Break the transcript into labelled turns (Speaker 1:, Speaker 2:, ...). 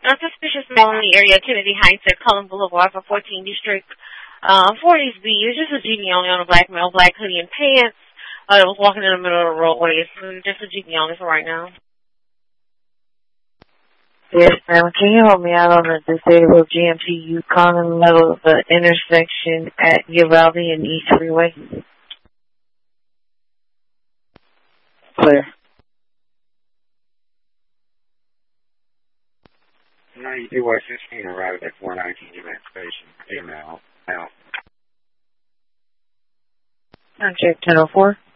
Speaker 1: Suspicious male in the area, Kennedy Heights at Cullen Boulevard for 14 District 40s B. It's just a Jeepney only on a black male, black hoodie and pants. It was walking in the middle of the roadway. It's just a Jeepney only for right now.
Speaker 2: Yes, ma'am. Can you help me out on the disabled GMT Yukon in the middle of the intersection at Uvalde and East Freeway? Clear.
Speaker 3: 92 West 15 arrived at 419 Event Station. Email. Out.
Speaker 2: Check 1004.